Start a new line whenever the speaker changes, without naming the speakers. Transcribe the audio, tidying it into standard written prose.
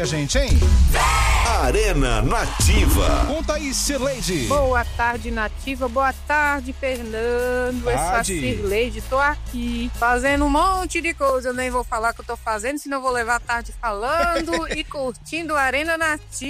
a gente, hein?
Arena Nativa.
Conta aí, Cirleide.
Boa tarde, Nativa. Boa tarde, Fernando. Eu sou a Cirleide. Tô aqui fazendo um monte de coisa. Eu nem vou falar o que eu tô fazendo, senão eu vou levar a tarde falando e curtindo a Arena Nativa.